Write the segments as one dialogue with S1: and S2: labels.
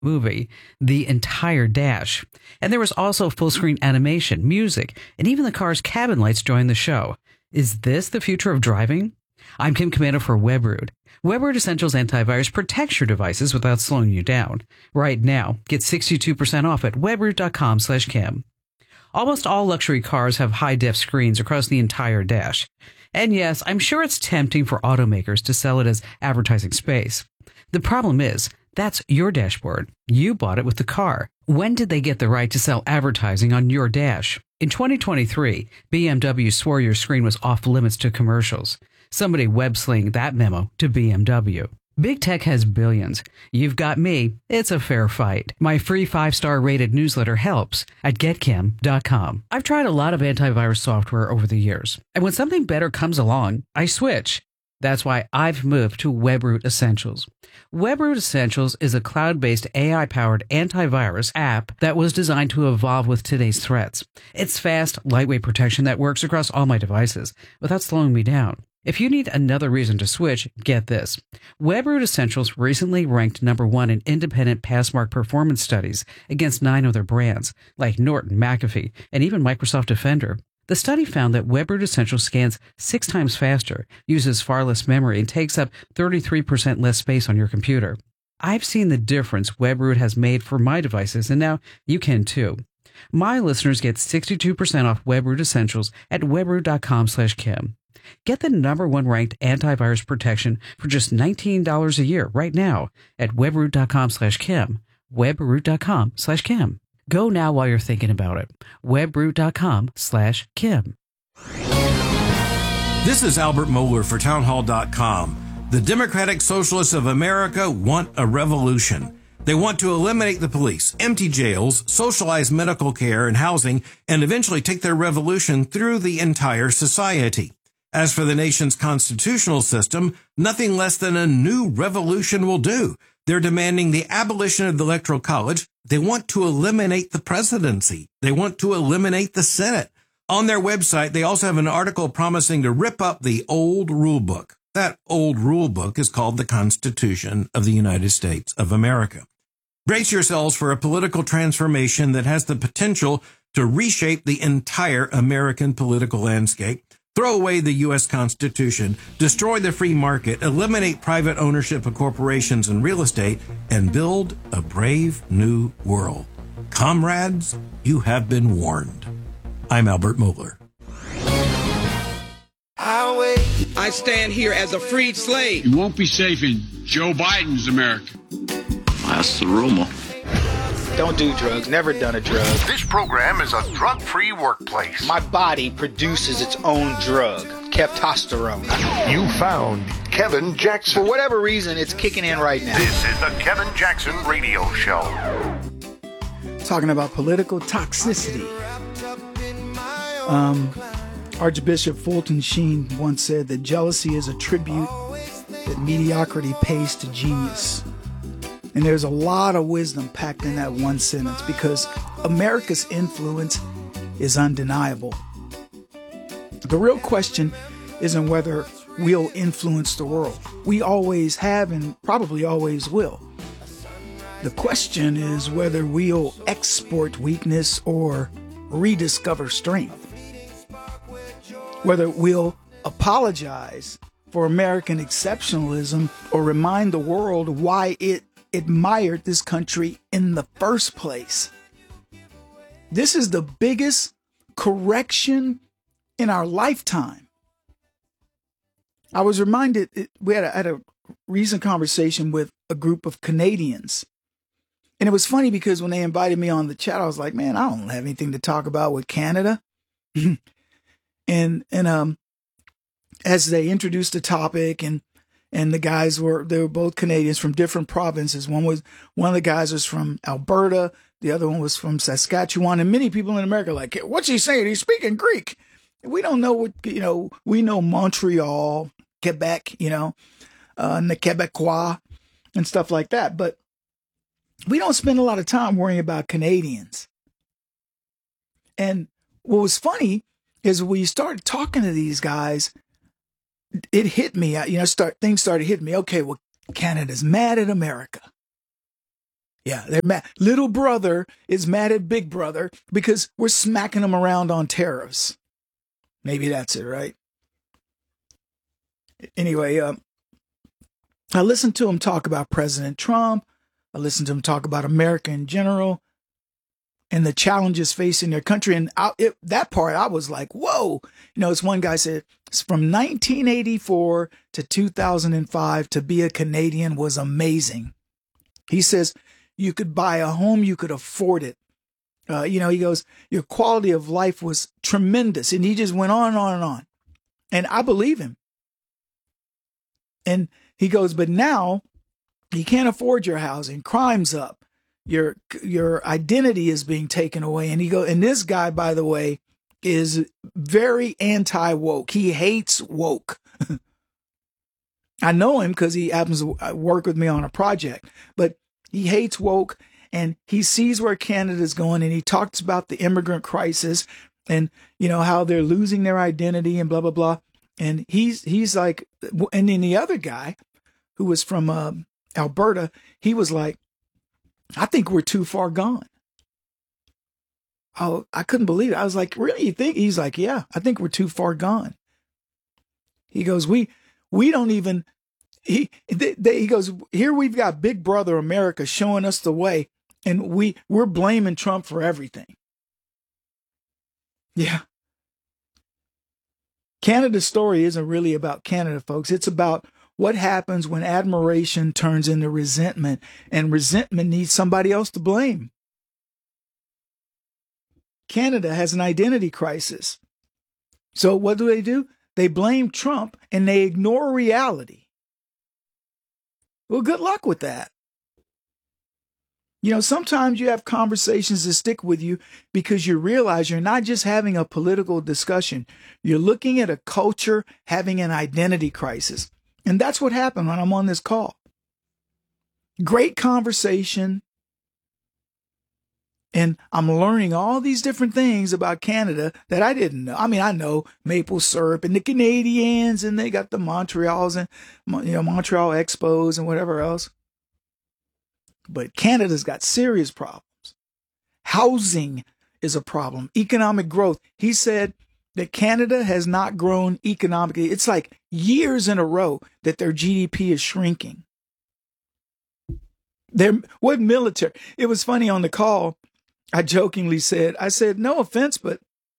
S1: movie, the entire dash. And there was also full screen animation, music, and even the car's cabin lights joined the show. Is this the future of driving? I'm Kim Komando for WebRoot. WebRoot Essentials Antivirus protects your devices without slowing you down. Right now, get 62% off at webroot.com/Kim. Almost all luxury cars have high-def screens across the entire dash. And yes, I'm sure it's tempting for automakers to sell it as advertising space. The problem is, that's your dashboard. You bought it with the car. When did they get the right to sell advertising on your dash? In 2023, BMW swore your screen was off limits to commercials. Somebody web-slinged that memo to BMW. Big Tech has billions. You've got me. It's a fair fight. My free 5-star rated newsletter helps at getkim.com. I've tried a lot of antivirus software over the years, and when something better comes along, I switch. That's why I've moved to WebRoot Essentials. WebRoot Essentials is a cloud-based AI-powered antivirus app that was designed to evolve with today's threats. It's fast, lightweight protection that works across all my devices without slowing me down. If you need another reason to switch, get this. WebRoot Essentials recently ranked #1 in independent Passmark performance studies against 9 other brands, like Norton, McAfee, and even Microsoft Defender. The study found that WebRoot Essentials scans 6 times faster, uses far less memory, and takes up 33% less space on your computer. I've seen the difference WebRoot has made for my devices, and now you can too. My listeners get 62% off WebRoot Essentials at webroot.com/Kim. Get the #1 ranked antivirus protection for just $19 a year right now at webroot.com/Kim. webroot.com/Kim. Go now while you're thinking about it. webroot.com/Kim.
S2: This is Albert Mohler for townhall.com. The Democratic Socialists of America want a revolution. They want to eliminate the police, empty jails, socialize medical care and housing, and eventually take their revolution through the entire society. As for the nation's constitutional system, nothing less than a new revolution will do. They're demanding the abolition of the Electoral College. They want to eliminate the presidency. They want to eliminate the Senate. On their website, they also have an article promising to rip up the old rule book. That old rule book is called the Constitution of the United States of America. Brace yourselves for a political transformation that has the potential to reshape the entire American political landscape. Throw away the U.S. Constitution, destroy the free market, eliminate private ownership of corporations and real estate, and build a brave new world. Comrades, you have been warned. I'm Albert Mohler.
S3: I stand here as a freed slave.
S4: You won't be safe in Joe Biden's America.
S5: That's the rumor.
S6: Don't do drugs. Never done a drug.
S7: This program is a drug-free workplace.
S6: My body produces its own drug, testosterone.
S7: You found Kevin Jackson.
S6: For whatever reason, it's kicking in right now.
S7: This is the Kevin Jackson Radio Show.
S8: Talking about political toxicity. Archbishop Fulton Sheen once said that jealousy is a tribute that mediocrity pays to genius. And there's a lot of wisdom packed in that one sentence because America's influence is undeniable. The real question isn't whether we'll influence the world. We always have and probably always will. The question is whether we'll export weakness or rediscover strength. Whether we'll apologize for American exceptionalism or remind the world why it admired this country in the first place. This is the biggest correction in our lifetime. I was reminded, we had a recent conversation with a group of Canadians. And it was funny because when they invited me on the chat, I was like, man, I don't have anything to talk about with Canada. and as they introduced the topic and the guys they were both Canadians from different provinces. One of the guys was from Alberta. The other one was from Saskatchewan. And many people in America are like, what's he saying? He's speaking Greek. We don't know what, we know Montreal, Quebec, and the Quebecois and stuff like that. But we don't spend a lot of time worrying about Canadians. And what was funny is when you started talking to these guys, it hit me, things started hitting me. Okay, well, Canada's mad at America. Yeah, they're mad. Little brother is mad at big brother because we're smacking them around on tariffs. Maybe that's it, right? Anyway, I listened to him talk about President Trump. I listened to him talk about America in general and the challenges facing their country. And that part, I was like, whoa. You know, as one guy said, from 1984 to 2005, to be a Canadian was amazing. He says, you could buy a home, you could afford it. He goes, your quality of life was tremendous. And he just went on and on and on. And I believe him. And he goes, but now you can't afford your housing. Crime's up. Your identity is being taken away. And this guy, by the way, is very anti-woke. He hates woke. I know him because he happens to work with me on a project, but he hates woke and he sees where Canada's going, and he talks about the immigrant crisis and, you know, how they're losing their identity and blah, blah, blah. And he's like, and then the other guy who was from Alberta, he was like, I think we're too far gone. Oh, I couldn't believe it. I was like, really? You think? He's like, yeah, I think we're too far gone. He goes, we don't even, he goes, here we've got Big Brother America showing us the way, and we're blaming Trump for everything. Yeah. Canada's story isn't really about Canada, folks. It's about what happens when admiration turns into resentment, and resentment needs somebody else to blame. Canada has an identity crisis. So what do? They blame Trump and they ignore reality. Well, good luck with that. You know, sometimes you have conversations that stick with you because you realize you're not just having a political discussion. You're looking at a culture having an identity crisis. And that's what happened when I'm on this call. Great conversation. And I'm learning all these different things about Canada that I didn't know. I mean, I know maple syrup and the Canadians, and they got the Montreals and, you know, Montreal Expos and whatever else. But Canada's got serious problems. Housing is a problem. Economic growth. He said that Canada has not grown economically. It's like years in a row that their GDP is shrinking. What military? It was funny on the call. I jokingly said, no offense, but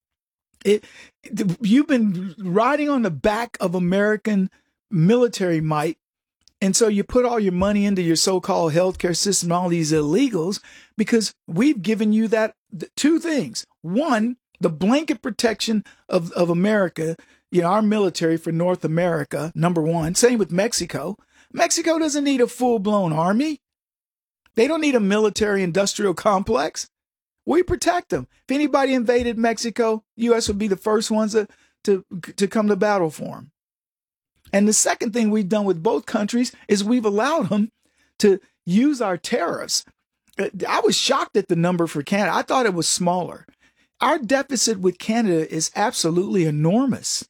S8: you've been riding on the back of American military might. And so you put all your money into your so-called healthcare system, all these illegals, because we've given you that two things. One, the blanket protection of America, you know, our military for North America, number one. Same with Mexico. Mexico doesn't need a full-blown army. They don't need a military industrial complex. We protect them. If anybody invaded Mexico, U.S. would be the first ones to come to battle for them. And the second thing we've done with both countries is we've allowed them to use our tariffs. I was shocked at the number for Canada. I thought it was smaller. Our deficit with Canada is absolutely enormous.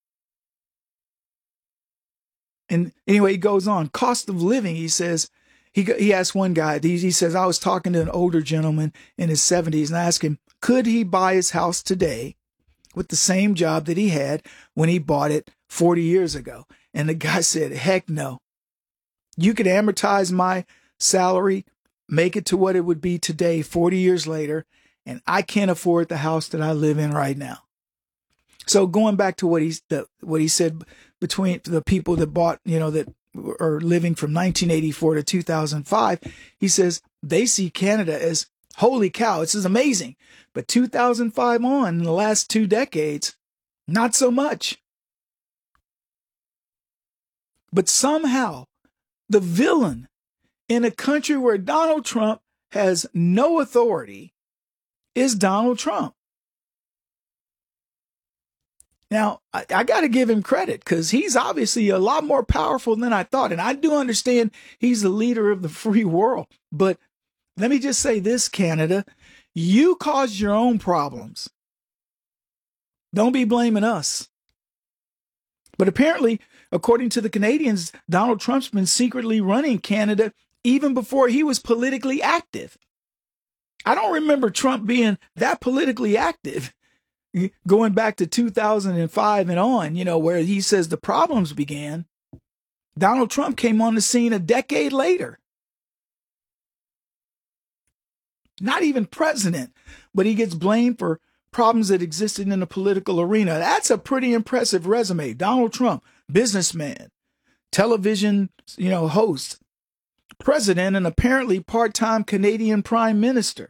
S8: And anyway, he goes on. Cost of living, he says. He asked one guy, he says, I was talking to an older gentleman in his 70s and I asked him, could he buy his house today with the same job that he had when he bought it 40 years ago? And the guy said, heck no. You could amortize my salary, make it to what it would be today, 40 years later, and I can't afford the house that I live in right now. So going back to what he said between the people that bought, you know, that are living from 1984 to 2005, he says they see Canada as, holy cow, this is amazing. But 2005 on, in the last 2 decades, not so much. But somehow, the villain in a country where Donald Trump has no authority is Donald Trump. Now, I got to give him credit because he's obviously a lot more powerful than I thought. And I do understand he's the leader of the free world. But let me just say this, Canada, you caused your own problems. Don't be blaming us. But apparently, according to the Canadians, Donald Trump's been secretly running Canada even before he was politically active. I don't remember Trump being that politically active going back to 2005 and on, where he says the problems began. Donald Trump came on the scene a decade later. Not even president, but he gets blamed for problems that existed in the political arena. That's a pretty impressive resume. Donald Trump, businessman, television, host, president, and apparently part-time Canadian prime minister.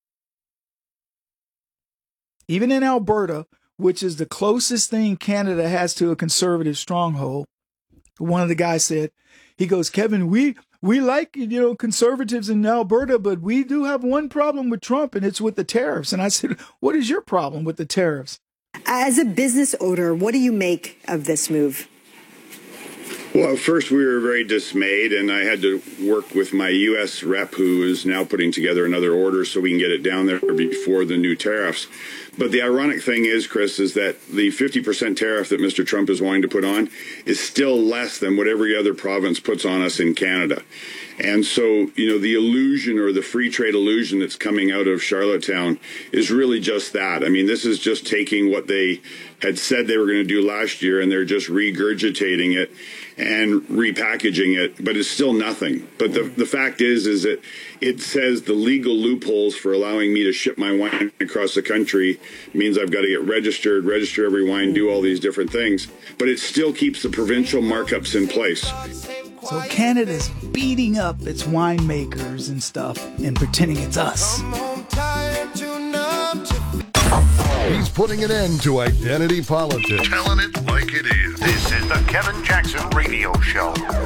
S8: Even in Alberta, which is the closest thing Canada has to a conservative stronghold, one of the guys said, he goes, Kevin, we like, conservatives in Alberta, but we do have one problem with Trump, and it's with the tariffs. And I said, what is your problem with the tariffs?
S9: As a business owner, what do you make of this move?
S10: Well, first, we were very dismayed, and I had to work with my U.S. rep, who is now putting together another order so we can get it down there before the new tariffs. But the ironic thing is, Chris, is that the 50% tariff that Mr. Trump is wanting to put on is still less than what every other province puts on us in Canada. And so, the illusion or the free trade illusion that's coming out of Charlottetown is really just that. I mean, this is just taking what they had said they were going to do last year, and they're just regurgitating it and repackaging it, but it's still nothing. But the fact is that it says the legal loopholes for allowing me to ship my wine across the country means I've got to get register every wine, do all these different things. But it still keeps the provincial markups in place.
S8: So Canada's beating up its winemakers and stuff and pretending it's us.
S11: He's putting an end to identity politics.
S7: Telling it like it is. This is the Kevin Jackson Radio Show.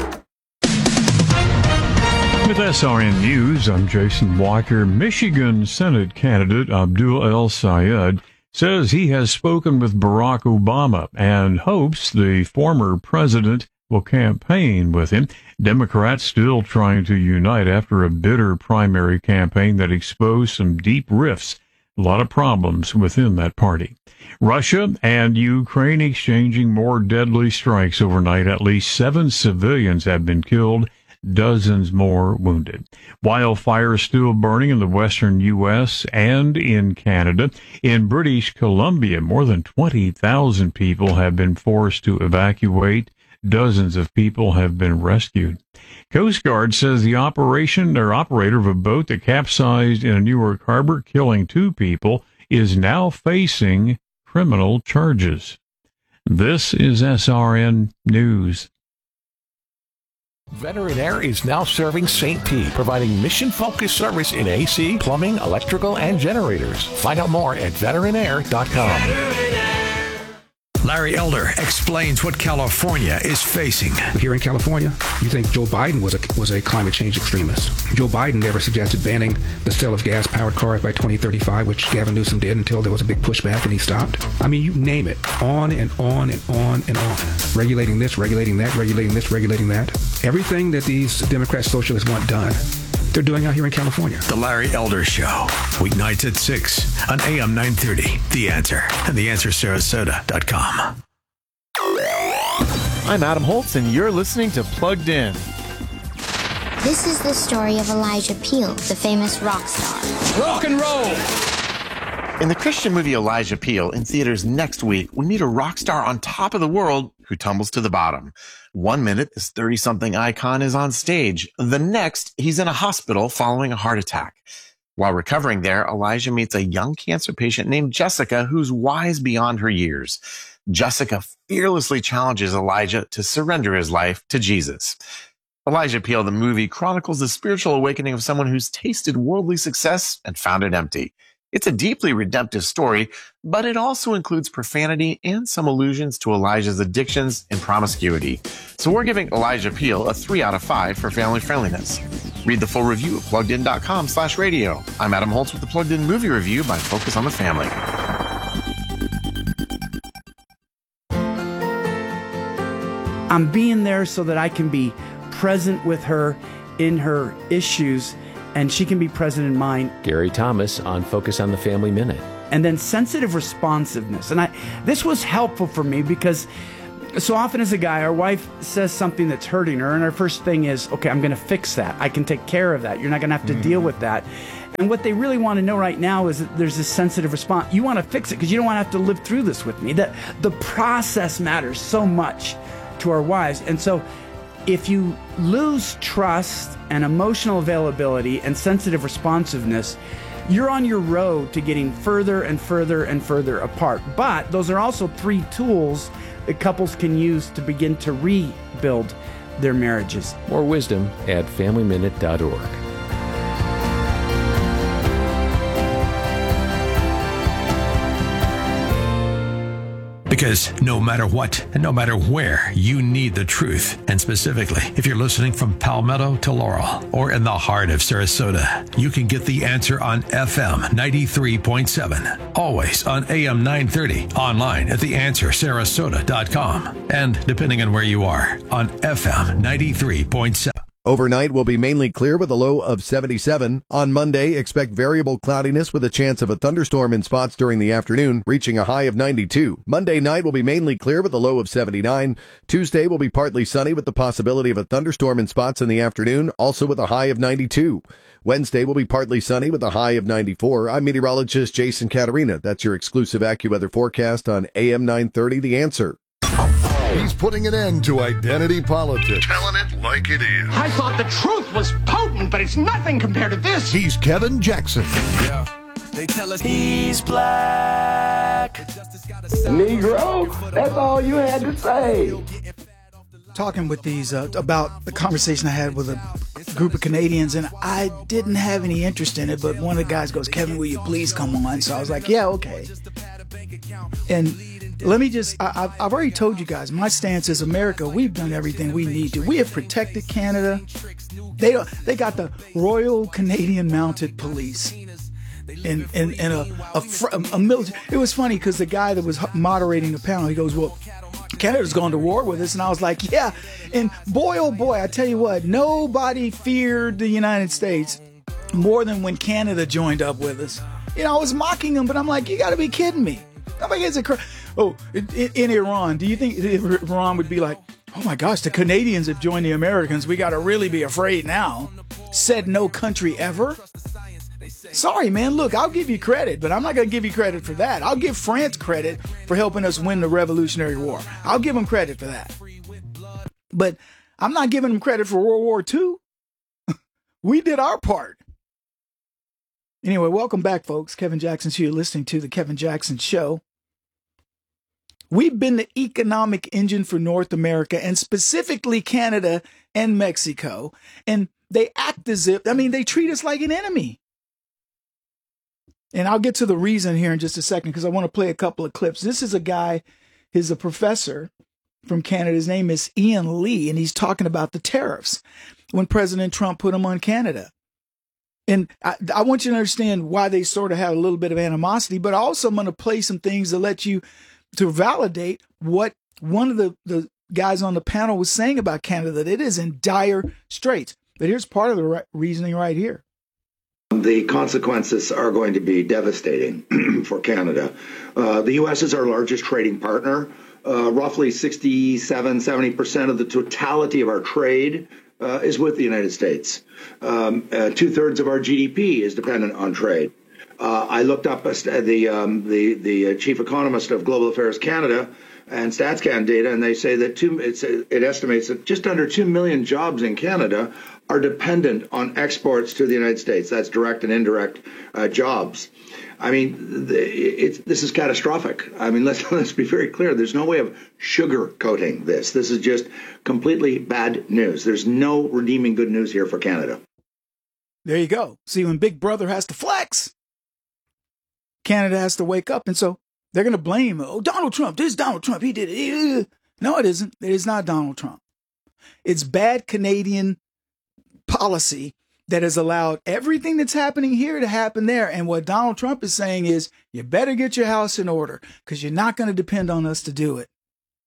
S12: With SRN News, I'm Jason Walker. Michigan Senate candidate Abdul El Sayed says he has spoken with Barack Obama and hopes the former president will campaign with him. Democrats still trying to unite after a bitter primary campaign that exposed some deep rifts. A lot of problems within that party. Russia and Ukraine exchanging more deadly strikes overnight. At least 7 civilians have been killed, dozens more wounded. Wildfires still burning in the western U.S. and in Canada. In British Columbia, more than 20,000 people have been forced to evacuate. Dozens of people have been rescued. Coast Guard says the operator of a boat that capsized in a Newark harbor, killing 2 people, is now facing criminal charges. This is SRN News.
S13: Veteran Air is now serving St. Pete, providing mission-focused service in AC, plumbing, electrical, and generators. Find out more at veteranair.com.
S14: Larry Elder explains what California is facing.
S15: Here in California, you think Joe Biden was a climate change extremist. Joe Biden never suggested banning the sale of gas-powered cars by 2035, which Gavin Newsom did until there was a big pushback and he stopped. I mean, you name it. On and on and on and on. Regulating this, regulating that, regulating this, regulating that. Everything that these Democrat socialists want done, they're doing out here in California.
S14: The Larry Elder Show, weeknights at 6 on AM 930. The Answer and theanswersarasota.com.
S16: I'm Adam Holtz, and you're listening to Plugged In.
S17: This is the story of Elijah Peel, the famous rock star.
S16: Rock and roll! In the Christian movie Elijah Peel, in theaters next week, we meet a rock star on top of the world who tumbles to the bottom. 1 minute, this 30-something icon is on stage. The next, he's in a hospital following a heart attack. While recovering there, Elijah meets a young cancer patient named Jessica, who's wise beyond her years. Jessica fearlessly challenges Elijah to surrender his life to Jesus. Elijah Peel, the movie, chronicles the spiritual awakening of someone who's tasted worldly success and found it empty. It's a deeply redemptive story, but it also includes profanity and some allusions to Elijah's addictions and promiscuity. So we're giving Elijah Peel a 3 out of 5 for family friendliness. Read the full review at pluggedin.com/radio. I'm Adam Holtz with the Plugged In Movie Review by Focus on the Family.
S18: I'm being there so that I can be present with her in her issues, and she can be present in mine.
S19: Gary Thomas on Focus on the Family Minute.
S18: And then sensitive responsiveness. And this was helpful for me because So often as a guy, our wife says something that's hurting her, and our first thing is, okay, I'm going to fix that. I can take care of that. You're not going to have to deal with that. And what they really want to know right now is that there's this sensitive response. You want to fix it because you don't want to have to live through this with me. That the process matters so much to our wives. And so if you lose trust and emotional availability and sensitive responsiveness, you're on your road to getting further and further and further apart. But those are also 3 tools that couples can use to begin to rebuild their marriages.
S19: More wisdom at FamilyMinute.org.
S14: Because no matter what and no matter where, you need the truth. And specifically, if you're listening from Palmetto to Laurel or in the heart of Sarasota, you can get the answer on FM 93.7. Always on AM 930. Online at theanswersarasota.com. And depending on where you are, on FM 93.7.
S20: Overnight will be mainly clear with a low of 77. On Monday, expect variable cloudiness with a chance of a thunderstorm in spots during the afternoon, reaching a high of 92. Monday night will be mainly clear with a low of 79. Tuesday will be partly sunny with the possibility of a thunderstorm in spots in the afternoon, also with a high of 92. Wednesday will be partly sunny with a high of 94. I'm meteorologist Jason Caterina. That's your exclusive AccuWeather forecast on AM 930 The Answer.
S11: He's putting an end to identity politics.
S7: Telling it like it is.
S21: I thought the truth was potent, but it's nothing compared to this.
S11: He's Kevin Jackson.
S22: Yeah. They tell us he's black.
S8: Negro, that's all you had to say. Talking with these about the conversation I had with a group of Canadians, and I didn't have any interest in it, but one of the guys goes, Kevin, will you please come on? So I was like, yeah, okay. And let me just, I've already told you guys, my stance is America, we've done everything we need to. We have protected Canada. They got the Royal Canadian Mounted Police and a military. It was funny because the guy that was moderating the panel, he goes, well, Canada's gone to war with us. And I was like, yeah. And boy, oh boy, I tell you what, nobody feared the United States more than when Canada joined up with us. You know, I was mocking them, but I'm like, you got to be kidding me. Nobody gets a in Iran, do you think Iran would be like, oh my gosh, the Canadians have joined the Americans. We got to really be afraid now. Said no country ever. Sorry, man. Look, I'll give you credit, but I'm not going to give you credit for that. I'll give France credit for helping us win the Revolutionary War. I'll give them credit for that. But I'm not giving them credit for World War II. We did our part. Anyway, welcome back, folks. Kevin Jackson's here, listening to The Kevin Jackson Show. We've been the economic engine for North America, and specifically Canada and Mexico. And they act as if, they treat us like an enemy. And I'll get to the reason here in just a second, because I want to play a couple of clips. This is a guy, he's a professor from Canada. His name is Ian Lee, and he's talking about the tariffs when President Trump put them on Canada. And I want you to understand why they sort of have a little bit of animosity, but also I'm going to play some things to let you, to validate what one of the guys on the panel was saying about Canada, that it is in dire straits. But here's part of the reasoning right here.
S23: The consequences are going to be devastating for Canada. The U.S. is our largest trading partner. Roughly 70% of the totality of our trade is with the United States. 2/3 of our GDP is dependent on trade. I looked up the chief economist of Global Affairs Canada and StatsCan data, and they say that it estimates that just under 2 million jobs in Canada are dependent on exports to the United States. That's direct and indirect jobs. I mean, this is catastrophic. I mean, let's be very clear. There's no way of sugarcoating this. This is just completely bad news. There's no redeeming good news here for Canada.
S8: There you go. See, when Big Brother has to flex, Canada has to wake up. And so they're going to blame, Donald Trump. This is Donald Trump. He did it. No, it isn't. It is not Donald Trump. It's bad Canadian policy that has allowed everything that's happening here to happen there. And what Donald Trump is saying is, you better get your house in order because you're not going to depend on us to do it.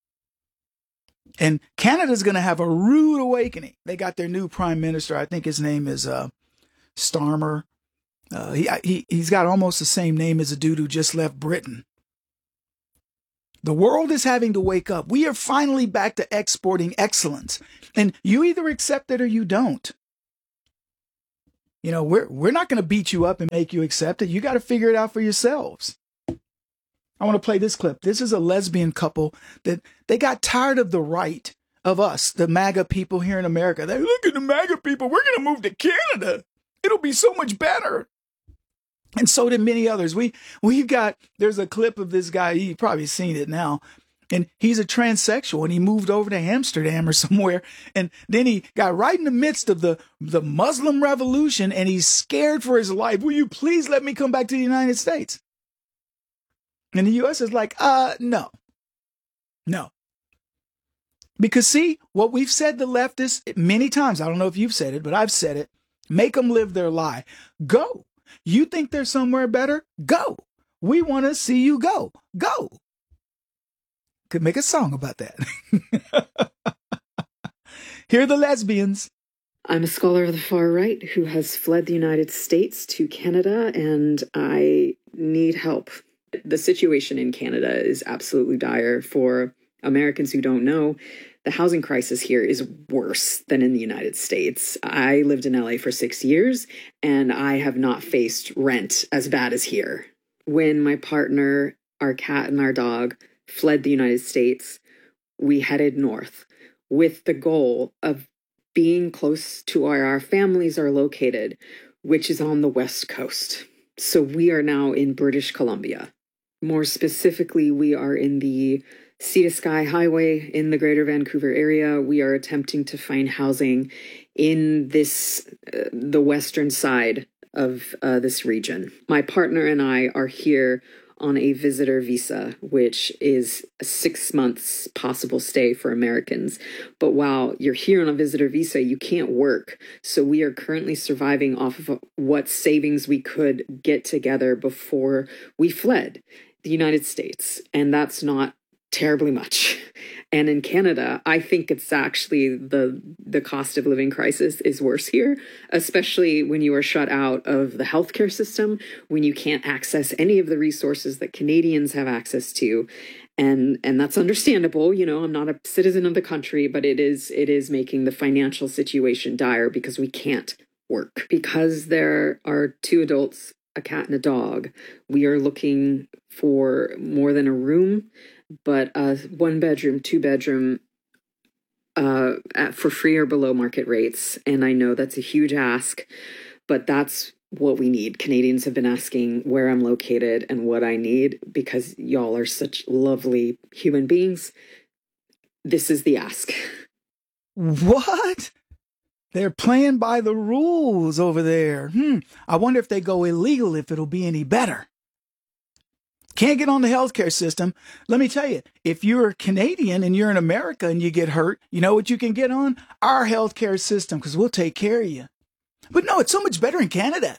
S8: And Canada's going to have a rude awakening. They got their new prime minister. I think his name is Starmer. He's got almost the same name as a dude who just left Britain. The world is having to wake up. We are finally back to exporting excellence. And you either accept it or you don't. You know, we're not going to beat you up and make you accept it. You got to figure it out for yourselves. I want to play this clip. This is a lesbian couple that they got tired of the right of us, the MAGA people here in America. They look at the MAGA people. We're going to move to Canada. It'll be so much better. And so did many others. There's a clip of this guy. You've probably seen it now. And he's a transsexual, and he moved over to Amsterdam or somewhere. And then he got right in the midst of the Muslim revolution, and he's scared for his life. Will you please let me come back to the United States? And the U.S. is like, no. Because see, what we've said the leftists many times, I don't know if you've said it, but I've said it, make them live their lie. Go. You think there's somewhere better? Go. We want to see you go. Go. Could make a song about that. Here are the lesbians.
S1: I'm a scholar of the far right who has fled the United States to Canada, and I need help. The situation in Canada is absolutely dire. For Americans who don't know, the housing crisis here is worse than in the United States. I lived in LA for 6 years, and I have not faced rent as bad as here. When my partner, our cat, and our dog fled the United States, we headed north with the goal of being close to where our families are located, which is on the West Coast. So we are now in British Columbia. More specifically, we are in the Sea to Sky Highway in the Greater Vancouver area. We are attempting to find housing in the western side of this region. My partner and I are here on a visitor visa, which is a 6 months possible stay for Americans. But while you're here on a visitor visa, you can't work. So we are currently surviving off of what savings we could get together before we fled the United States. And that's not terribly much. And in Canada, I think it's actually the cost of living crisis is worse here, especially when you are shut out of the healthcare system, when you can't access any of the resources that Canadians have access to. And that's understandable. You know, I'm not a citizen of the country, but it is making the financial situation dire because we can't work. Because there are 2 adults, a cat and a dog, we are looking for more than a room, but 1 bedroom, 2 bedroom for free or below market rates. And I know that's a huge ask, but that's what we need. Canadians have been asking where I'm located and what I need because y'all are such lovely human beings. This is the ask.
S8: What? They're playing by the rules over there. I wonder if they go illegal, if it'll be any better. Can't get on the healthcare system. Let me tell you, if you're Canadian and you're in America and you get hurt, you know what you can get on? Our healthcare system, because we'll take care of you. But no, it's so much better in Canada.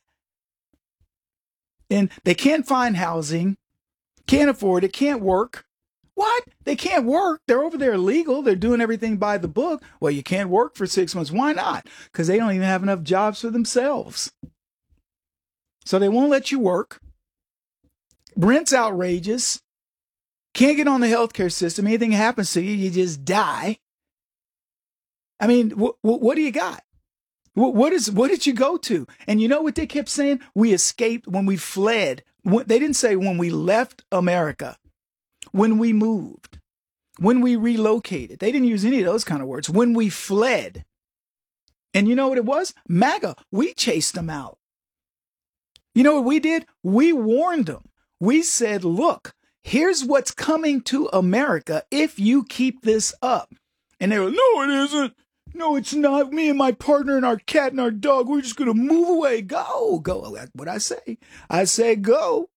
S8: And they can't find housing, can't afford it, can't work. What? They can't work. They're over there illegal. They're doing everything by the book. Well, you can't work for 6 months. Why not? Because they don't even have enough jobs for themselves. So they won't let you work. Rent's outrageous. Can't get on the healthcare system. Anything happens to you, you just die. I mean, what do you got? What did you go to? And you know what they kept saying? We escaped when we fled. They didn't say when we left America. When we moved. When we relocated. They didn't use any of those kind of words. When we fled. And you know what it was? MAGA. We chased them out. You know what we did? We warned them. We said, look, here's what's coming to America if you keep this up. And they were, no, it isn't. No, it's not. Me and my partner and our cat and our dog, we're just going to move away. Go. What I say? I say go.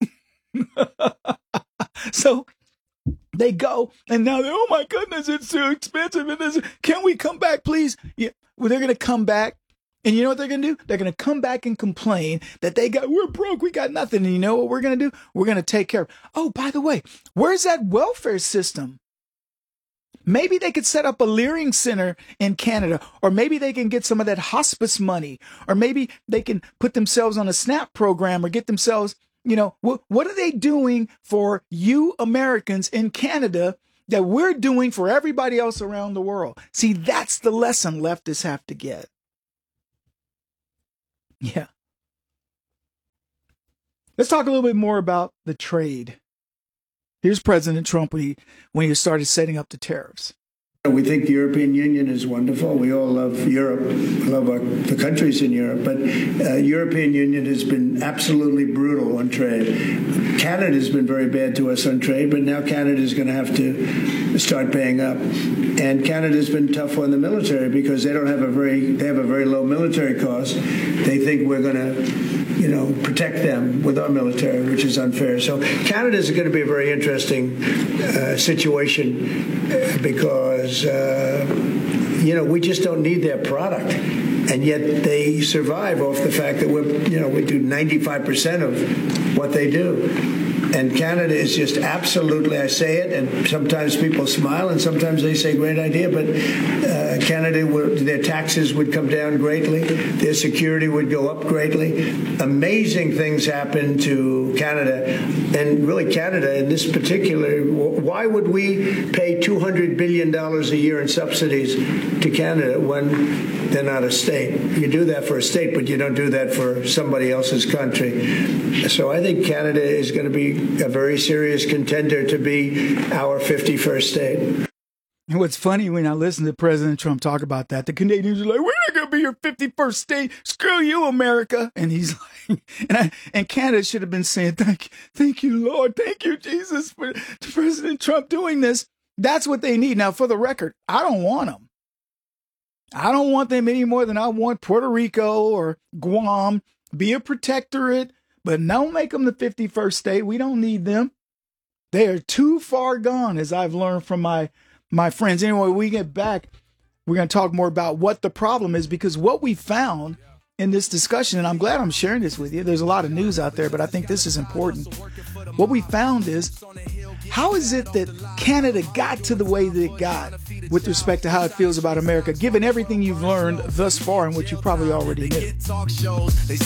S8: So they go, and now they're, oh my goodness, it's too expensive. And can we come back, please? Yeah, well, they're going to come back. And you know what they're going to do? They're going to come back and complain that we're broke, we got nothing. And you know what we're going to do? We're going to take care of. Oh, by the way, where's that welfare system? Maybe they could set up a Leering Center in Canada, or maybe they can get some of that hospice money, or maybe they can put themselves on a SNAP program or get themselves You know, what are they doing for you Americans in Canada that we're doing for everybody else around the world? See, that's the lesson leftists have to get. Yeah. Let's talk a little bit more about the trade. Here's President Trump when he started setting up the tariffs.
S2: We think the European Union is wonderful. We all love Europe, love the countries in Europe. But European Union has been absolutely brutal on trade. Canada has been very bad to us on trade, but now Canada is going to have to start paying up. And Canada's been tough on the military because they have a very low military cost. They think we're going to protect them with our military, which is unfair. So Canada is going to be a very interesting situation because, we just don't need their product. And yet they survive off the fact that we do 95% of what they do. And Canada is just absolutely, I say it, and sometimes people smile and sometimes they say great idea, but Canada, their taxes would come down greatly. Their security would go up greatly. Amazing things happen to Canada. And really Canada in this particular, why would we pay $200 billion a year in subsidies to Canada when they're not a state? You do that for a state, but you don't do that for somebody else's country. So I think Canada is going to be a very serious contender to be our 51st state.
S8: And what's funny when I listen to President Trump talk about that, the Canadians are like, we're not going to be your 51st state. Screw you, America. And he's like, and Canada should have been saying, thank you, Lord. Thank you, Jesus, for President Trump doing this. That's what they need. Now, for the record, I don't want them. I don't want them any more than I want Puerto Rico or Guam. Be a protectorate, but don't make them the 51st state. We don't need them. They are too far gone, as I've learned from my friends. Anyway, when we get back, we're going to talk more about what the problem is, because what we found in this discussion, and I'm glad I'm sharing this with you. There's a lot of news out there, but I think this is important. What we found is, how is it that Canada got to the way that it got with respect to how it feels about America, given everything you've learned thus far and what you probably already knew?
S7: This is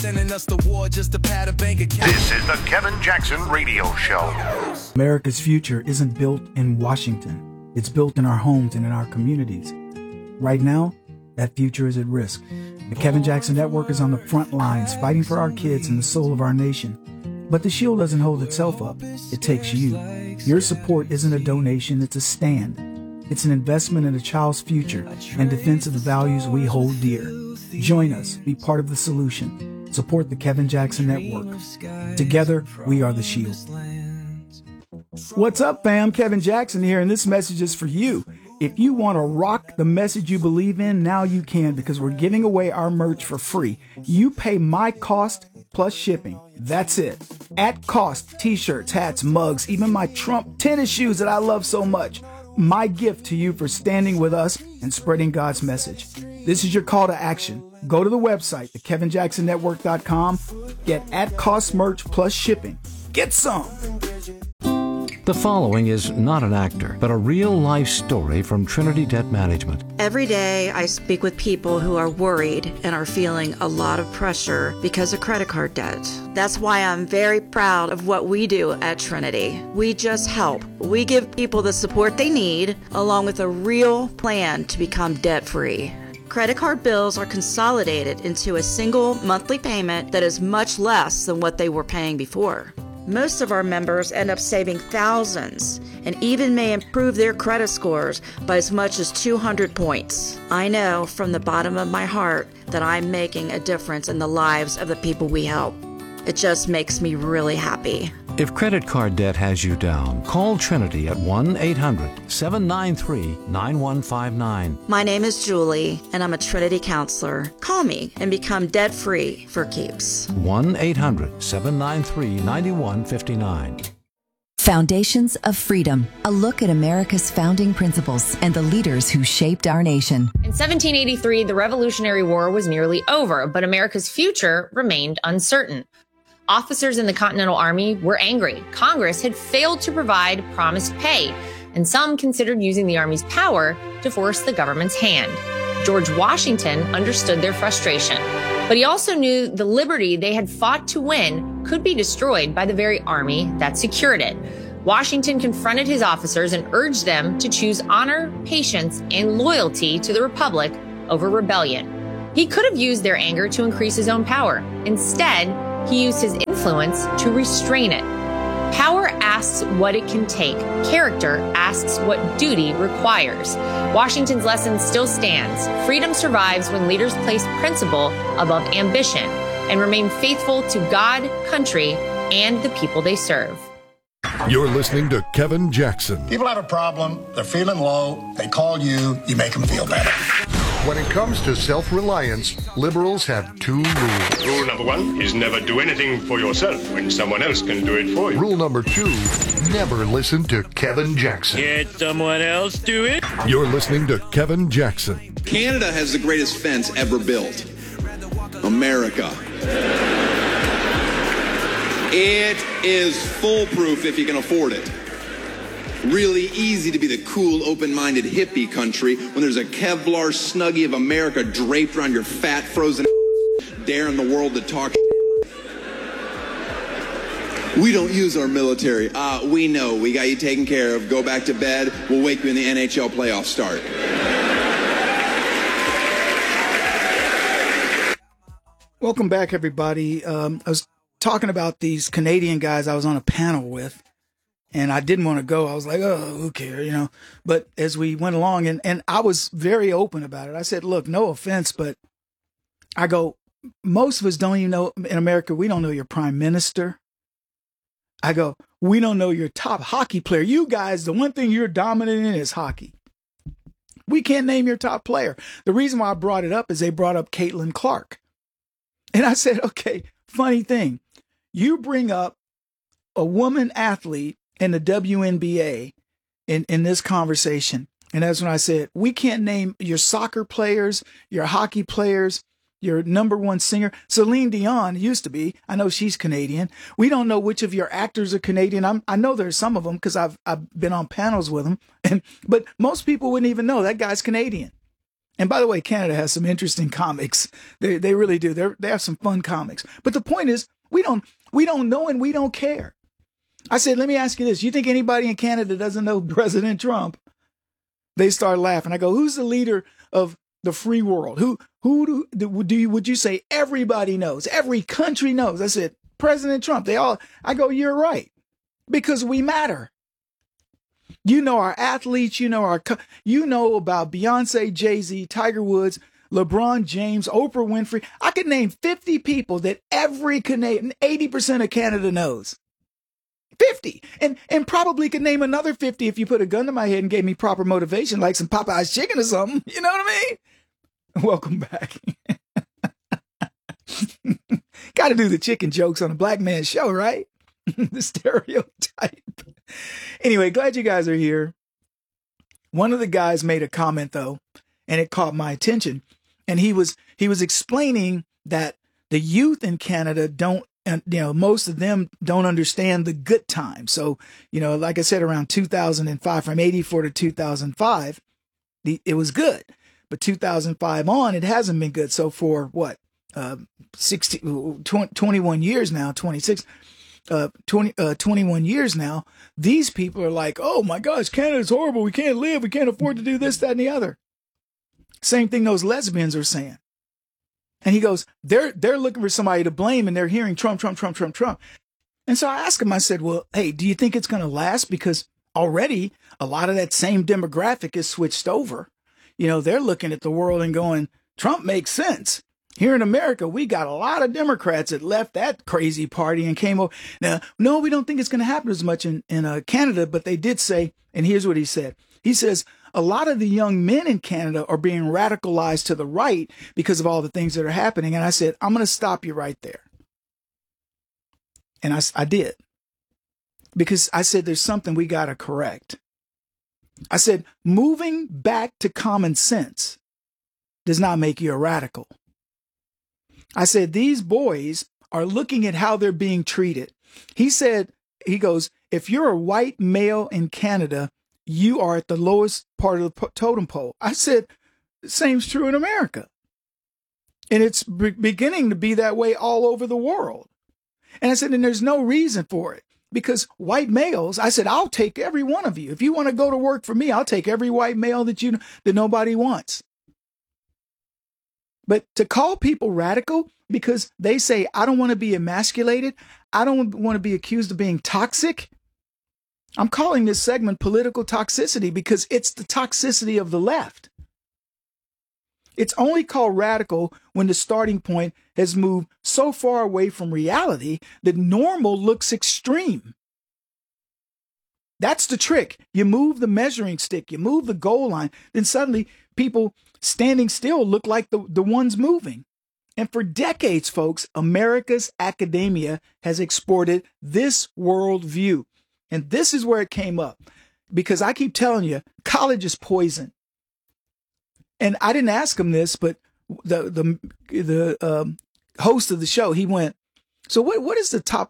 S7: the Kevin Jackson Radio Show.
S8: America's future isn't built in Washington. It's built in our homes and in our communities. Right now, that future is at risk. The Kevin Jackson Network is on the front lines, fighting for our kids and the soul of our nation. But the shield doesn't hold itself up. It takes you. Your support isn't a donation, it's a stand. It's an investment in a child's future and defense of the values we hold dear. Join us. Be part of the solution. Support the Kevin Jackson Network. Together, we are the shield. What's up, fam? Kevin Jackson here, and this message is for you. If you want to rock the message you believe in, now you can, because we're giving away our merch for free. You pay my cost plus shipping. That's it. At cost, t-shirts, hats, mugs, even my Trump tennis shoes that I love so much. My gift to you for standing with us and spreading God's message. This is your call to action. Go to the website, thekevinjacksonnetwork.com. Get at cost merch plus shipping. Get some.
S3: The following is not an actor, but a real-life story from Trinity Debt Management.
S4: Every day I speak with people who are worried and are feeling a lot of pressure because of credit card debt. That's why I'm very proud of what we do at Trinity. We just help. We give people the support they need, along with a real plan to become debt-free. Credit card bills are consolidated into a single monthly payment that is much less than what they were paying before. Most of our members end up saving thousands and even may improve their credit scores by as much as 200 points. I know from the bottom of my heart that I'm making a difference in the lives of the people we help. It just makes me really happy.
S3: If credit card debt has you down, call Trinity at 1-800-793-9159.
S4: My name is Julie, and I'm a Trinity counselor. Call me and become debt-free for keeps.
S3: 1-800-793-9159.
S24: Foundations of Freedom, a look at America's founding principles and the leaders who shaped our nation.
S25: In 1783, the Revolutionary War was nearly over, but America's future remained uncertain. Officers in the Continental Army were angry. Congress had failed to provide promised pay, and some considered using the Army's power to force the government's hand. George Washington understood their frustration. But he also knew the liberty they had fought to win could be destroyed by the very army that secured it. Washington confronted his officers and urged them to choose honor, patience, and loyalty to the Republic over rebellion. He could have used their anger to increase his own power. Instead, he used his influence to restrain it. Power asks what it can take. Character asks what duty requires. Washington's lesson still stands. Freedom survives when leaders place principle above ambition and remain faithful to God, country, and the people they serve.
S11: You're listening to Kevin Jackson.
S5: People have a problem, they're feeling low, they call you, you make them feel better.
S11: When it comes to self-reliance, liberals have two rules.
S6: Rule number one is never do anything for yourself when someone else can do it for you.
S11: Rule number two, never listen to Kevin Jackson.
S9: Let someone else do it.
S11: You're listening to Kevin Jackson.
S10: Canada has the greatest fence ever built. America. It is foolproof if you can afford it. Really easy to be the cool, open-minded hippie country when there's a Kevlar Snuggie of America draped around your fat, frozen daring the world to talk. We don't use our military. We know. We got you taken care of. Go back to bed. We'll wake you when the NHL playoffs start.
S8: Welcome back, everybody. I was talking about these Canadian guys I was on a panel with. And I didn't want to go. I was like, oh, who cares, you know? But as we went along, and I was very open about it. I said, look, no offense, but I go, most of us don't even know, in America, we don't know your prime minister. I go, we don't know your top hockey player. You guys, the one thing you're dominant in is hockey. We can't name your top player. The reason why I brought it up is they brought up Caitlin Clark. And I said, okay, funny thing. You bring up a woman athlete in the WNBA in this conversation. And that's when I said, we can't name your soccer players, your hockey players, your number one singer. Celine Dion used to be. I know she's Canadian. We don't know which of your actors are Canadian. I know there's some of them because I've been on panels with them. But most people wouldn't even know that guy's Canadian. And by the way, Canada has some interesting comics. They really do. They have some fun comics. But the point is, we don't know and we don't care. I said, let me ask you this. You think anybody in Canada doesn't know President Trump? They start laughing. I go, who's the leader of the free world? Would you say everybody knows? Every country knows. I said, President Trump. I go, you're right. Because we matter. You know our athletes. You know about Beyonce, Jay-Z, Tiger Woods, LeBron James, Oprah Winfrey. I could name 50 people that every Canadian, 80% of Canada knows. 50. And probably could name another 50 if you put a gun to my head and gave me proper motivation, like some Popeye's chicken or something. You know what I mean? Welcome back. Got to do the chicken jokes on a black man's show, right? The stereotype. Anyway, glad you guys are here. One of the guys made a comment, though, and it caught my attention. And he was explaining that the youth in Canada most of them don't understand the good times. So, like I said, around 2005, from 84 to 2005, it was good. But 2005 on, it hasn't been good. So for what, 21 years now, 21 years now, these people are like, oh my gosh, Canada's horrible. We can't live. We can't afford to do this, that, and the other. Same thing those lesbians are saying. And he goes, they're looking for somebody to blame, and they're hearing Trump, Trump, Trump, Trump, Trump. And so I asked him, I said, well, hey, do you think it's going to last? Because already a lot of that same demographic is switched over. They're looking at the world and going, Trump makes sense. Here in America, we got a lot of Democrats that left that crazy party and came over. Now, no, we don't think it's going to happen as much in Canada, but they did say, and here's what he said. He says, a lot of the young men in Canada are being radicalized to the right because of all the things that are happening. And I said, I'm going to stop you right there. And I did. Because I said, there's something we got to correct. I said, moving back to common sense does not make you a radical. I said, these boys are looking at how they're being treated. He goes, if you're a white male in Canada, you are at the lowest part of the totem pole. I said, the same's true in America. And it's beginning to be that way all over the world. And I said, and there's no reason for it. Because white males, I said, I'll take every one of you. If you want to go to work for me, I'll take every white male that nobody wants. But to call people radical because they say, I don't want to be emasculated, I don't want to be accused of being toxic. I'm calling this segment political toxicity because it's the toxicity of the left. It's only called radical when the starting point has moved so far away from reality that normal looks extreme. That's the trick. You move the measuring stick, you move the goal line, then suddenly people standing still look like the ones moving. And for decades, folks, America's academia has exported this worldview. And this is where it came up. Because I keep telling you, college is poison. And I didn't ask him this, but the host of the show, he went, so what is the top,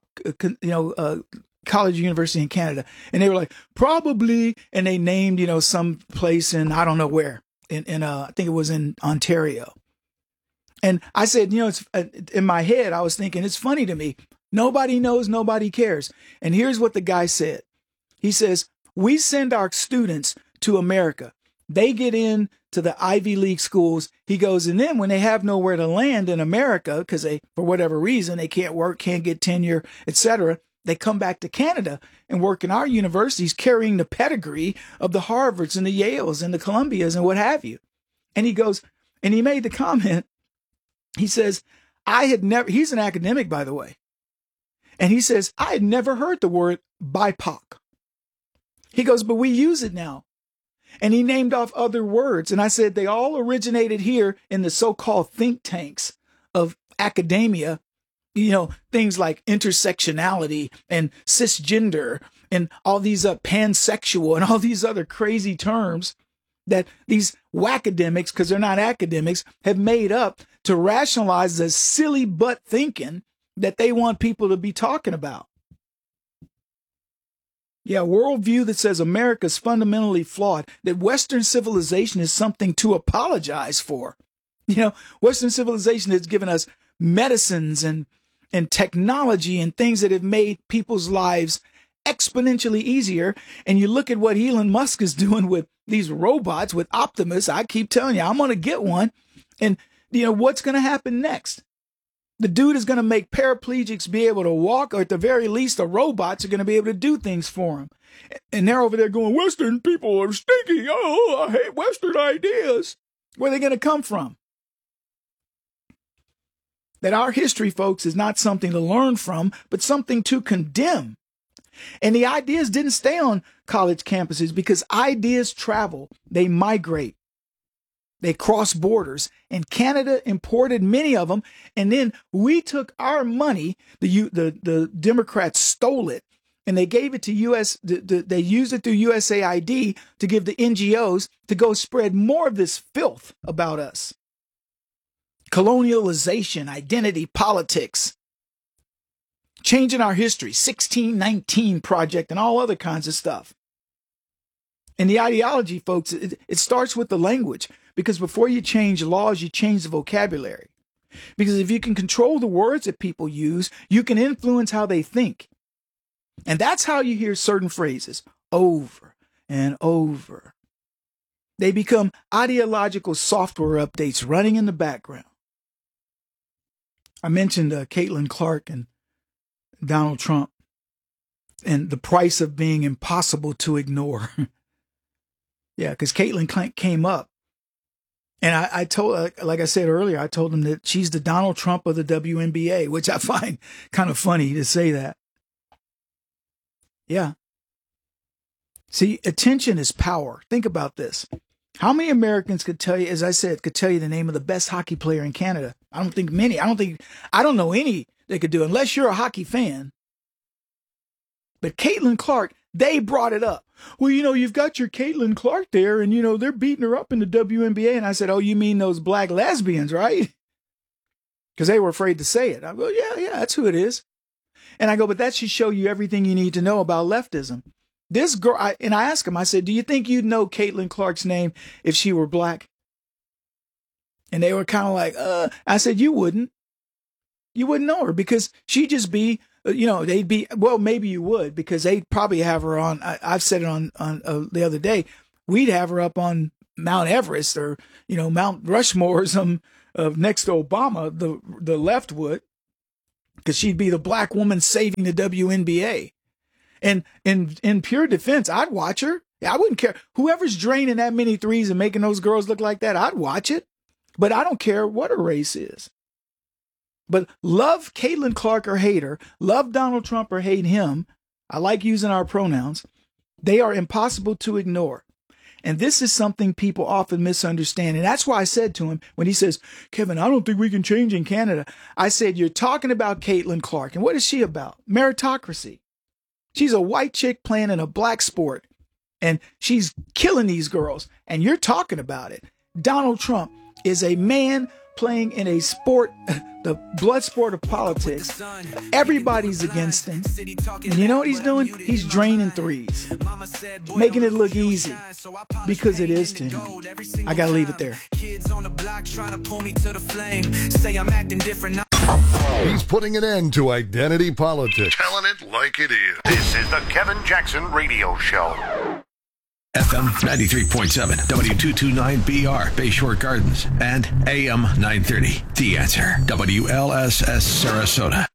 S8: college university in Canada? And they were like, probably, and they named, some place in, I don't know where, I think it was in Ontario. And I said, it's in my head, I was thinking, it's funny to me. Nobody knows, nobody cares. And here's what the guy said. He says, we send our students to America. They get in to the Ivy League schools. He goes, and then when they have nowhere to land in America, because they, for whatever reason, they can't work, can't get tenure, etc., they come back to Canada and work in our universities carrying the pedigree of the Harvards and the Yales and the Columbias and what have you. And he goes, and he made the comment, he says, he's an academic, by the way. And he says, I had never heard the word BIPOC. He goes, but we use it now. And he named off other words. And I said, they all originated here in the so-called think tanks of academia, things like intersectionality and cisgender and all these pansexual and all these other crazy terms that these whackademics, because they're not academics, have made up to rationalize the silly butt thinking that they want people to be talking about. Yeah, a worldview that says America's fundamentally flawed, that Western civilization is something to apologize for. Western civilization has given us medicines and technology and things that have made people's lives exponentially easier. And you look at what Elon Musk is doing with these robots, with Optimus. I keep telling you, I'm going to get one. And, what's going to happen next? The dude is going to make paraplegics be able to walk, or at the very least, the robots are going to be able to do things for them. And they're over there going, Western people are stinky. Oh, I hate Western ideas. Where are they going to come from? That our history, folks, is not something to learn from, but something to condemn. And the ideas didn't stay on college campuses because ideas travel. They migrate. They cross borders, and Canada imported many of them. And then we took our money. The Democrats stole it, and they gave it to they used it through USAID to give the NGOs to go spread more of this filth about us. Colonialization, identity politics, changing our history, 1619 Project, and all other kinds of stuff. And the ideology, folks, it starts with the language. Because before you change laws, you change the vocabulary. Because if you can control the words that people use, you can influence how they think. And that's how you hear certain phrases over and over. They become ideological software updates running in the background. I mentioned Caitlin Clark and Donald Trump and the price of being impossible to ignore. Yeah, because Caitlin came up. And I told, like I said earlier, I told him that she's the Donald Trump of the WNBA, which I find kind of funny to say that. Yeah. See, attention is power. Think about this. How many Americans could tell you, as I said, could tell you the name of the best hockey player in Canada? I don't think many. I don't know any that could do it, unless you're a hockey fan. But Caitlin Clark, they brought it up. Well, you've got your Caitlin Clark there, and, they're beating her up in the WNBA. And I said, oh, you mean those black lesbians, right? Because they were afraid to say it. I go, yeah, that's who it is. And I go, but that should show you everything you need to know about leftism. This girl, I asked him, I said, do you think you'd know Caitlin Clark's name if she were black? And they were kind of like, I said, you wouldn't know her because she'd just be, they'd be, well, maybe you would because they'd probably have her on. I've said it on the other day. We'd have her up on Mount Everest or, Mount Rushmore or some next to Obama, the left would, because she'd be the black woman saving the WNBA. And in pure defense, I'd watch her. I wouldn't care. Whoever's draining that many threes and making those girls look like that, I'd watch it. But I don't care what her race is. But love Caitlin Clark or hate her, love Donald Trump or hate him. I like using our pronouns. They are impossible to ignore. And this is something people often misunderstand. And that's why I said to him when he says, Kevin, I don't think we can change in Canada. I said, you're talking about Caitlin Clark. And what is she about? Meritocracy. She's a white chick playing in a black sport. And she's killing these girls. And you're talking about it. Donald Trump is a man playing in a sport, the blood sport of politics. Everybody's against him. And you know what he's doing? He's draining threes, making it look easy because it is to him. I got to leave it there.
S11: He's putting an end to identity politics.
S7: Telling it like it is. This is the Kevin Jackson Radio Show.
S14: FM 93.7, W229BR, Bayshore Gardens, and AM 930. The Answer, WLSS Sarasota.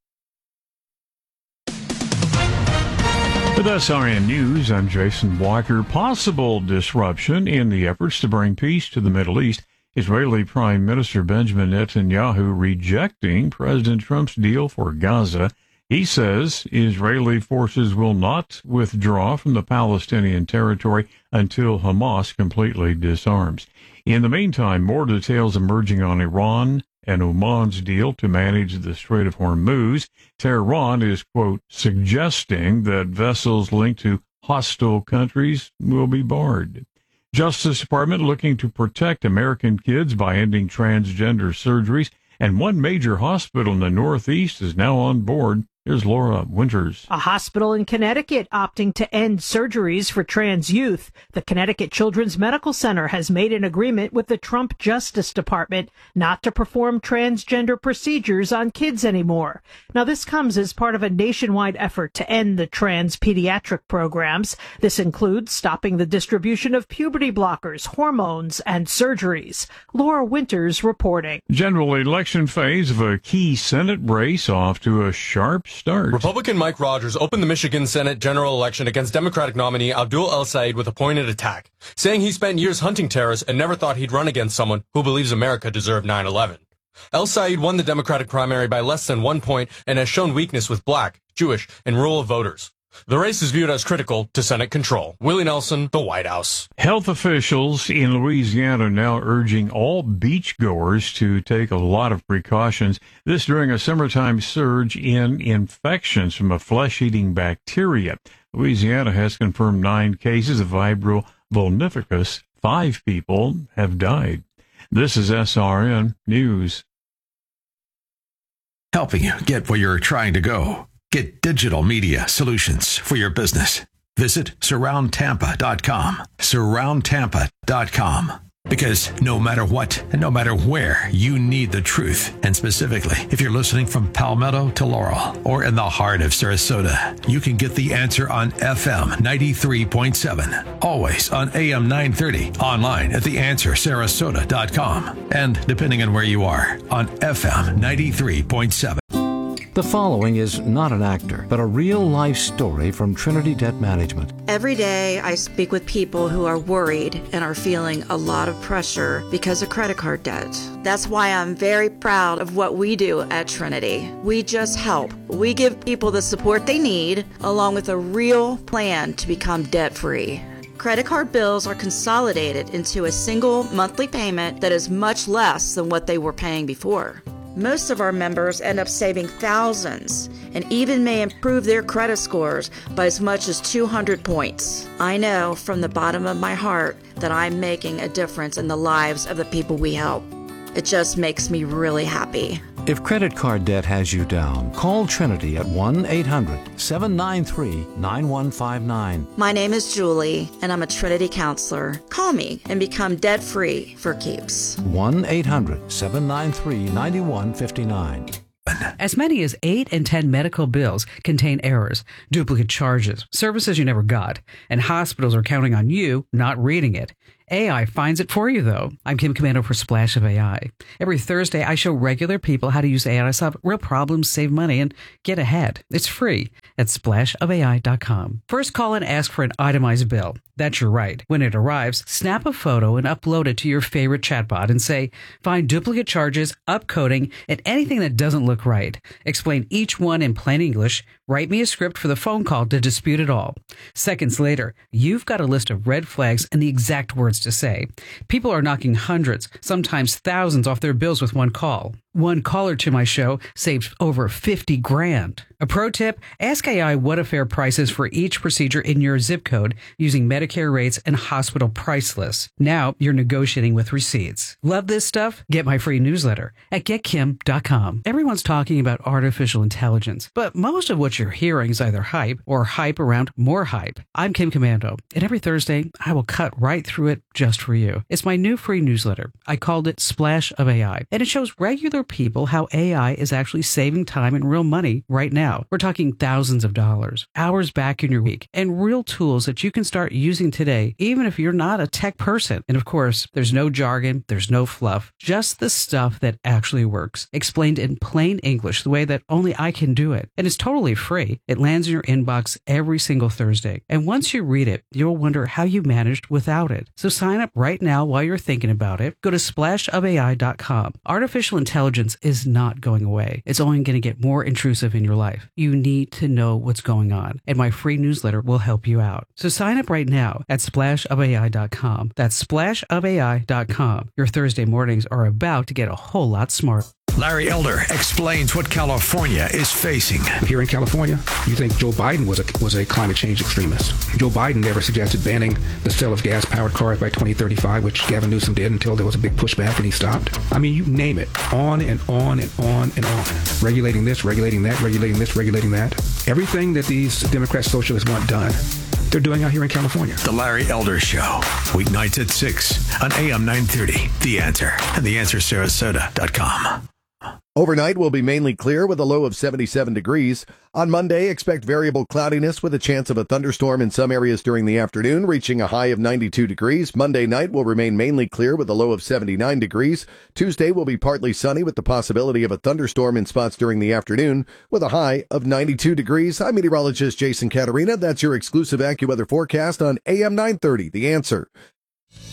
S12: With SRN News, I'm Jason Walker. Possible disruption in the efforts to bring peace to the Middle East. Israeli Prime Minister Benjamin Netanyahu rejecting President Trump's deal for Gaza. He says Israeli forces will not withdraw from the Palestinian territory until Hamas completely disarms. In the meantime, more details emerging on Iran and Oman's deal to manage the Strait of Hormuz. Tehran is, quote, suggesting that vessels linked to hostile countries will be barred. Justice Department looking to protect American kids by ending transgender surgeries. And one major hospital in the Northeast is now on board. Here's Laura Winters.
S13: A hospital in Connecticut opting to end surgeries for trans youth. The Connecticut Children's Medical Center has made an agreement with the Trump Justice Department not to perform transgender procedures on kids anymore. Now, this comes as part of a nationwide effort to end the trans pediatric programs. This includes stopping the distribution of puberty blockers, hormones, and surgeries. Laura Winters reporting.
S12: General election phase of a key Senate race off to a sharp start.
S15: Republican Mike Rogers opened the Michigan Senate general election against Democratic nominee Abdul El-Sayed with a pointed attack, saying he spent years hunting terrorists and never thought he'd run against someone who believes America deserved 9/11. El-Sayed won the Democratic primary by less than 1 point and has shown weakness with black, Jewish, and rural voters. The race is viewed as critical to Senate control. Willie Nelson, the White House.
S12: Health officials in Louisiana are now urging all beachgoers to take a lot of precautions. This during a summertime surge in infections from a flesh-eating bacteria. Louisiana has confirmed 9 cases of Vibrio vulnificus. 5 people have died. This is SRN News.
S14: Helping you get where you're trying to go. Get digital media solutions for your business. Visit surroundtampa.com. Surroundtampa.com. Because no matter what and no matter where, you need the truth. And specifically, if you're listening from Palmetto to Laurel or in the heart of Sarasota, you can get the answer on FM 93.7. Always on AM 930. Online at theanswersarasota.com. And depending on where you are, on FM 93.7.
S3: The following is not an actor, but a real-life story from Trinity Debt Management.
S4: Every day, I speak with people who are worried and are feeling a lot of pressure because of credit card debt. That's why I'm very proud of what we do at Trinity. We just help. We give people the support they need, along with a real plan to become debt-free. Credit card bills are consolidated into a single monthly payment that is much less than what they were paying before. Most of our members end up saving thousands and even may improve their credit scores by as much as 200 points. I know from the bottom of my heart that I'm making a difference in the lives of the people we help. It just makes me really happy.
S3: If credit card debt has you down, call Trinity at 1-800-793-9159.
S4: My name is Julie, and I'm a Trinity counselor. Call me and become debt-free for keeps.
S3: 1-800-793-9159.
S16: As many as 8 in 10 medical bills contain errors, duplicate charges, services you never got, and hospitals are counting on you not reading it. AI finds it for you, though. I'm Kim Commando for Splash of AI. Every Thursday, I show regular people how to use AI to solve real problems, save money, and get ahead. It's free at splashofai.com. First, call and ask for an itemized bill. That's your right. When it arrives, snap a photo and upload it to your favorite chatbot and say, find duplicate charges, upcoding, and anything that doesn't look right. Explain each one in plain English. Write me a script for the phone call to dispute it all. Seconds later, you've got a list of red flags and the exact words to say. People are knocking hundreds, sometimes thousands off their bills with one call. One caller to my show saved over $50,000. A pro tip, ask AI what a fair price is for each procedure in your zip code using Medicare rates and hospital price lists. Now you're negotiating with receipts. Love this stuff? Get my free newsletter at getkim.com. Everyone's talking about artificial intelligence, but most of what you're hearing is either hype or hype around more hype. I'm Kim Commando, and every Thursday I will cut right through it just for you. It's my new free newsletter. I called it Splash of AI, and it shows regular people how AI is actually saving time and real money right now. We're talking thousands of dollars, hours back in your week, and real tools that you can start using today, even if you're not a tech person. And of course, there's no jargon, there's no fluff, just the stuff that actually works, explained in plain English the way that only I can do it. And it's totally free. It lands in your inbox every single Thursday. And once you read it, you'll wonder how you managed without it. So sign up right now while you're thinking about it. Go to splashofai.com. Artificial intelligence is not going away. It's only going to get more intrusive in your life. You need to know what's going on, and my free newsletter will help you out. So sign up right now at splashofai.com. That's splashofai.com. Your Thursday mornings are about to get a whole lot smarter.
S14: Larry Elder explains what California is facing.
S17: Here in California, you think Joe Biden was a climate change extremist. Joe Biden never suggested banning the sale of gas-powered cars by 2035, which Gavin Newsom did until there was a big pushback and he stopped. I mean, you name it. On and on and on and on. Regulating this, regulating that, regulating this, regulating that. Everything that these Democrat socialists want done, they're doing out here in California.
S14: The Larry Elder Show, weeknights at 6 on AM 930. The Answer and theanswersarasota.com.
S18: Overnight will be mainly clear with a low of 77 degrees. On Monday, expect variable cloudiness with a chance of a thunderstorm in some areas during the afternoon, reaching a high of 92 degrees. Monday night will remain mainly clear with a low of 79 degrees. Tuesday will be partly sunny with the possibility of a thunderstorm in spots during the afternoon with a high of 92 degrees. I'm meteorologist Jason Caterina. That's your exclusive AccuWeather forecast on AM 930. The Answer.